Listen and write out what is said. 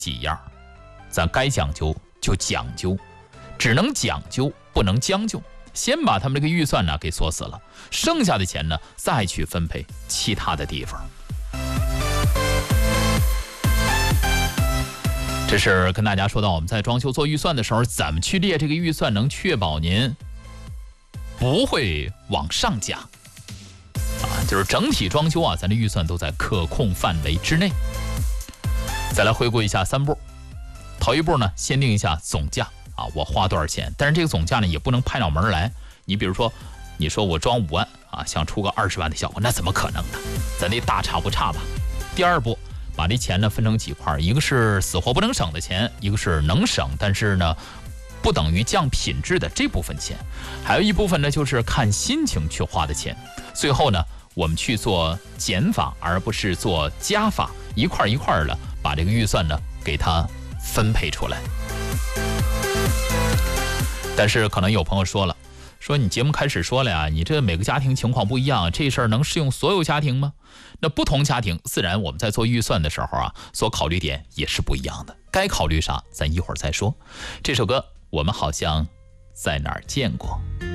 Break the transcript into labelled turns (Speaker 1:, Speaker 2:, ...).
Speaker 1: 几样，咱该讲究就讲究，只能讲究不能将就。先把他们这个预算呢给锁死了，剩下的钱呢再去分配其他的地方。这是跟大家说到我们在装修做预算的时候怎么去列这个预算，能确保您不会往上加就是整体装修咱的预算都在可控范围之内。再来回顾一下3步。头一步呢，先定一下总价我花多少钱，但是这个总价呢也不能拍脑门来。你比如说你说我装5万想出个20万的效果，那怎么可能呢？咱得大差不差吧。第二步，把这钱呢分成几块，一个是死活不能省的钱，一个是能省但是呢不等于降品质的这部分钱，还有一部分呢就是看心情去花的钱。最后呢，我们去做减法而不是做加法，一块一块的把这个预算呢给它分配出来。但是可能有朋友说了，说你节目开始说了呀，你这每个家庭情况不一样，这事儿能适用所有家庭吗？那不同家庭自然我们在做预算的时候所考虑点也是不一样的，该考虑啥咱一会儿再说。这首歌我们好像在哪儿见过。